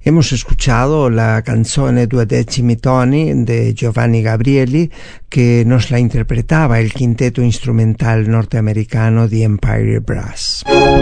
Hemos escuchado la canzone Due decimi toni de Giovanni Gabrieli, que nos la interpretaba el quinteto instrumental norteamericano The Empire Brass.